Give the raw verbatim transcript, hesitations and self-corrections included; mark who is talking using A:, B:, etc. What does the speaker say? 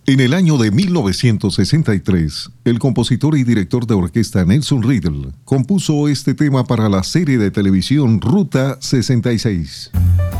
A: En el año de mil novecientos sesenta y tres, el compositor y director de orquesta Nelson Riddle compuso este tema para la serie de televisión Ruta sesenta y seis.